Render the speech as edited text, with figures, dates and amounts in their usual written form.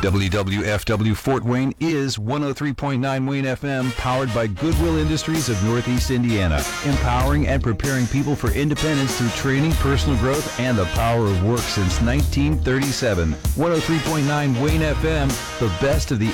WWFW Fort Wayne is 103.9 Wayne FM, powered by Goodwill Industries of Northeast Indiana, empowering and preparing people for independence through training, personal growth, and the power of work since 1937. 103.9 Wayne FM, the best of the